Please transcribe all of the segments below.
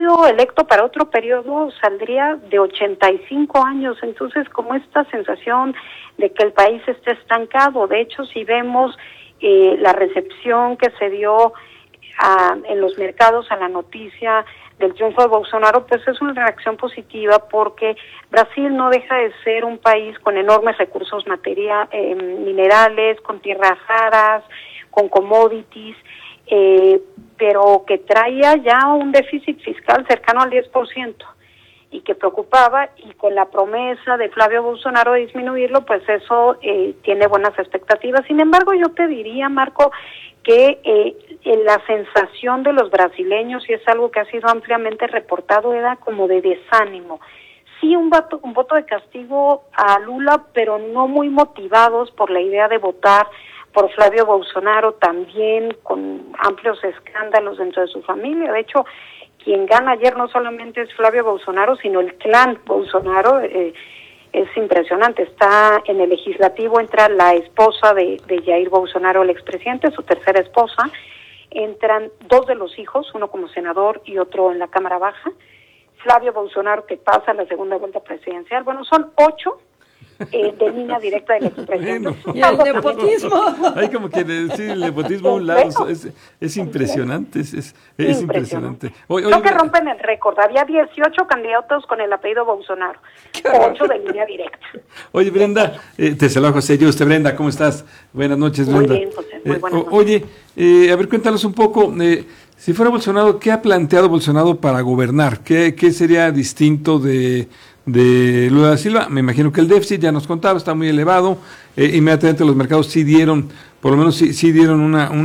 sido electo para otro periodo saldría de 85 años, entonces como esta sensación de que el país está estancado. De hecho, si vemos la recepción que se dio en los mercados a la noticia del triunfo de Bolsonaro, pues es una reacción positiva, porque Brasil no deja de ser un país con enormes recursos minerales, con tierras raras, con commodities, pero que traía ya un déficit fiscal cercano al 10%, y que preocupaba, y con la promesa de Flavio Bolsonaro de disminuirlo, pues eso tiene buenas expectativas. Sin embargo, yo te diría, Marco, que la sensación de los brasileños, y es algo que ha sido ampliamente reportado, era como de desánimo. Sí, un voto de castigo a Lula, pero no muy motivados por la idea de votar por Flavio Bolsonaro, también con amplios escándalos dentro de su familia. De hecho, quien gana ayer no solamente es Flavio Bolsonaro, sino el clan Bolsonaro. Es impresionante. Está en el legislativo, entra la esposa de Jair Bolsonaro, el expresidente, su tercera esposa, entran dos de los hijos, uno como senador y otro en la Cámara Baja, Flavio Bolsonaro, que pasa a la segunda vuelta presidencial. Bueno, son 8 de línea directa del expresidente. Bueno, y el nepotismo. Hay como que decir el nepotismo a un lado, es impresionante, es impresionante. Creo que rompen el récord. Había 18 candidatos con el apellido Bolsonaro, 8 de línea directa. Oye, Brenda, te saludo José Yuste. Brenda, ¿cómo estás? Buenas noches, Brenda. Muy bien, José, muy buenas noches. Oye, a ver, cuéntanos un poco, si fuera Bolsonaro, ¿qué ha planteado Bolsonaro para gobernar? ¿Qué sería distinto de Lula da Silva? Me imagino que el déficit, ya nos contaba, está muy elevado. Inmediatamente los mercados sí dieron, por lo menos sí dieron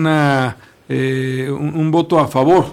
un voto a favor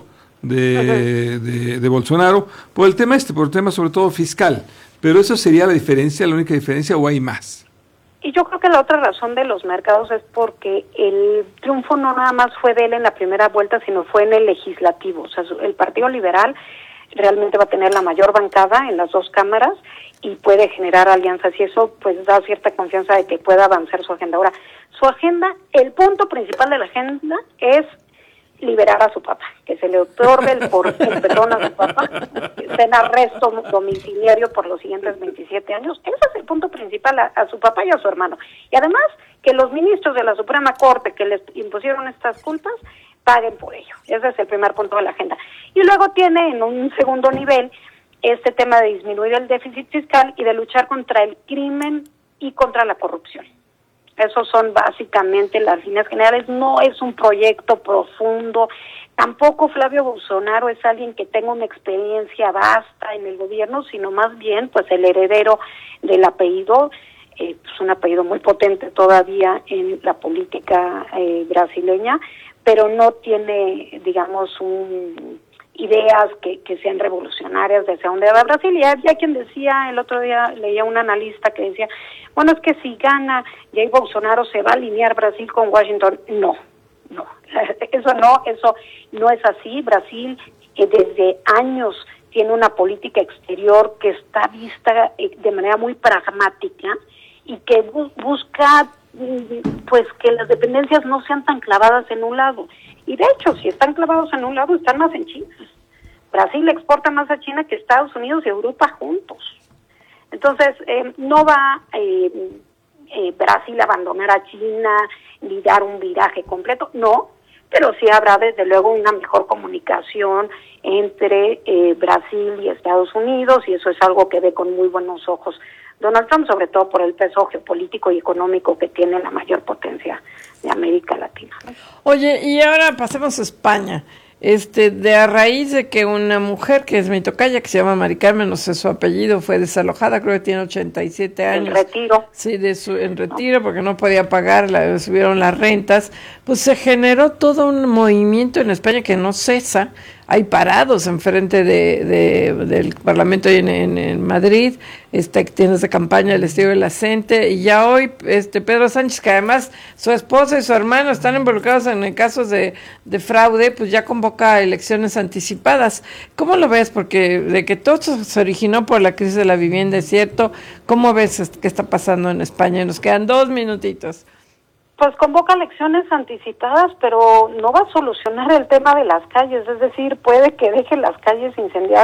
de Bolsonaro por el tema sobre todo fiscal. Pero eso sería la diferencia, la única diferencia, ¿o hay más? Y yo creo que la otra razón de los mercados es porque el triunfo no nada más fue de él en la primera vuelta, sino fue en el legislativo. O sea, el Partido Liberal realmente va a tener la mayor bancada en las dos cámaras y puede generar alianzas, y eso pues da cierta confianza de que pueda avanzar su agenda. Ahora, su agenda, el punto principal de la agenda es liberar a su papá, que se le otorgue el perdón a su papá, que esté en arresto domiciliario por los siguientes 27 años. Ese es el punto principal, a su papá y a su hermano. Y además, que los ministros de la Suprema Corte que les impusieron estas culpas paguen por ello. Ese es el primer punto de la agenda. Y luego tiene en un segundo nivel este tema de disminuir el déficit fiscal y de luchar contra el crimen y contra la corrupción. Esos son básicamente las líneas generales. No es un proyecto profundo. Tampoco Flavio Bolsonaro es alguien que tenga una experiencia vasta en el gobierno, sino más bien pues el heredero del apellido, pues un apellido muy potente todavía en la política brasileña, pero no tiene, digamos, ideas que sean revolucionarias de hacia dónde va Brasil. Y había quien decía, el otro día leía un analista que decía, bueno, es que si gana Jair Bolsonaro se va a alinear Brasil con Washington. No, eso no es así. Brasil desde años tiene una política exterior que está vista de manera muy pragmática y que busca pues que las dependencias no sean tan clavadas en un lado. Y de hecho, si están clavados en un lado, están más en China. Brasil exporta más a China que Estados Unidos y Europa juntos. Entonces, no va Brasil a abandonar a China ni dar un viraje completo, no, pero sí habrá desde luego una mejor comunicación entre Brasil y Estados Unidos, y eso es algo que ve con muy buenos ojos Donald Trump, sobre todo por el peso geopolítico y económico que tiene la mayor potencia de América Latina. Oye, y ahora pasemos a España. De a raíz de que una mujer que es mi tocaya, que se llama Mari Carmen, no sé su apellido, fue desalojada, creo que tiene 87 años. En retiro. Sí, en retiro, porque no podía pagar, subieron las rentas. Pues se generó todo un movimiento en España que no cesa. Hay parados enfrente del Parlamento en Madrid, tiendas de campaña del estilo de la gente, y ya hoy Pedro Sánchez, que además su esposa y su hermano están involucrados en casos de fraude, pues ya convoca elecciones anticipadas. ¿Cómo lo ves? Porque de que todo esto se originó por la crisis de la vivienda, es cierto. ¿Cómo ves qué está pasando en España? Nos quedan 2 minutitos. Pues convoca elecciones anticipadas, pero no va a solucionar el tema de las calles, es decir, puede que deje las calles incendiadas